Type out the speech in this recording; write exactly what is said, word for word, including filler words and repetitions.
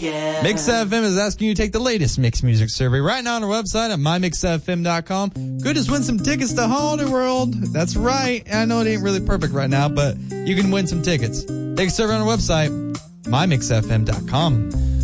yeah. Mix F M is asking you to take the latest mixed music survey right now on our website at my mix f m dot com. Good as win some tickets to Holiday World. That's right. I know it ain't really perfect right now, but you can win some tickets. Take a survey on our website, my mix f m dot com.